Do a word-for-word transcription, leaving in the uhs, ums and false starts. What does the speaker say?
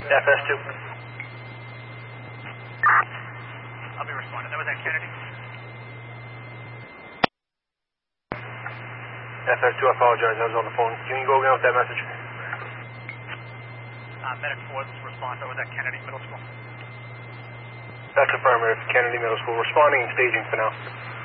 F S two. I'll be responding. That was at Kennedy. F S two, I apologize. I was on the phone. Can you go again with that message? Uh, Medic four's response. That was at Kennedy Middle School. That's affirmative. Kennedy Middle School. Responding and staging for now.